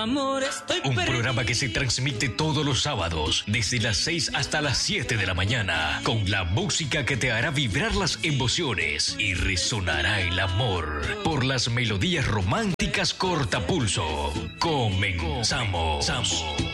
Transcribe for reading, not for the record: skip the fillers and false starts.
Amor, estoy Un perdido. programa que se transmite todos los sábados, desde las 6 hasta las 7 de la mañana, con la música que te hará vibrar las emociones y resonará el amor por las melodías románticas cortapulso. Comenzamos.